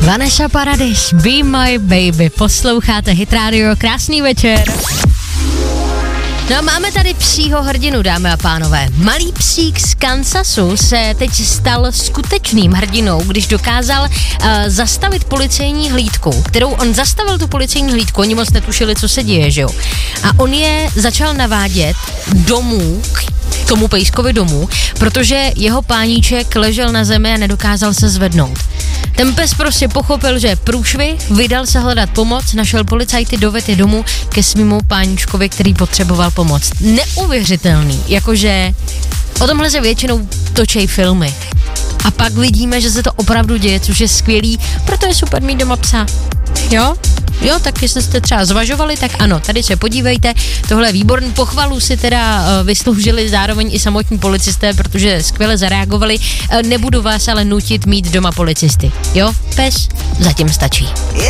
Vanessa Paradis, Be My Baby, posloucháte Hit Radio, krásný večer. No a máme tady psího hrdinu, dámy a pánové. Malý psík z Kansasu se teď stal skutečným hrdinou, když dokázal zastavit policejní hlídku, kterou on zastavil tu policejní hlídku, oni moc netušili, co se děje, že jo. A on je začal navádět domů, k tomu pejskovi domů, protože jeho páníček ležel na zemi a nedokázal se zvednout. Ten pes prostě pochopil, že je průšvih, vydal se hledat pomoc, našel policajty, dovedl je domů ke svému páníčkovi, který potřeboval pomoc. Neuvěřitelný, jakože o tomhle se většinou točí filmy. A pak vidíme, že se to opravdu děje, což je skvělý, proto je super mít doma psa. Jo, tak jestli jste třeba zvažovali, tak ano, tady se podívejte, tohle je výborný, pochvalu si teda vysloužili zároveň i samotní policisté, protože skvěle zareagovali, nebudu vás ale nutit mít doma policisty, jo, pes zatím stačí.